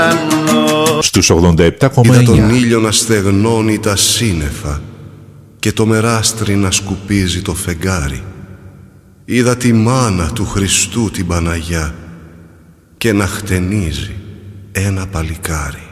Στους 87,9. Είδα τον ήλιο να στεγνώνει τα σύννεφα και το μεράστρι να σκουπίζει το φεγγάρι. Είδα τη μάνα του Χριστού την Παναγιά και να χτενίζει ένα παλικάρι.